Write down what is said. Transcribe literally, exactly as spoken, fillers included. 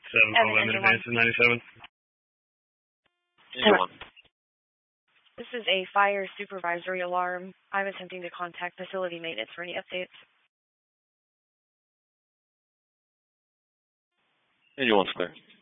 seven Evan, Limit Advance in ninety-seven. Engine one. This is a fire supervisory alarm. I'm attempting to contact facility maintenance for any updates. Engine one's clear.